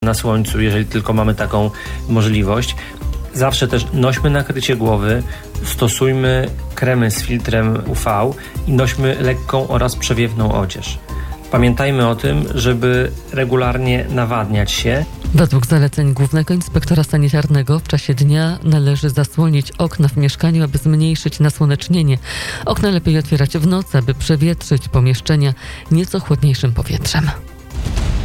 na słońcu, jeżeli tylko mamy taką możliwość. Zawsze też nośmy nakrycie głowy, stosujmy kremy z filtrem UV i nośmy lekką oraz przewiewną odzież. Pamiętajmy o tym, żeby regularnie nawadniać się. Według zaleceń Głównego Inspektora Sanitarnego w czasie dnia należy zasłonić okna w mieszkaniu, aby zmniejszyć nasłonecznienie. Okna lepiej otwierać w nocy, aby przewietrzyć pomieszczenia nieco chłodniejszym powietrzem.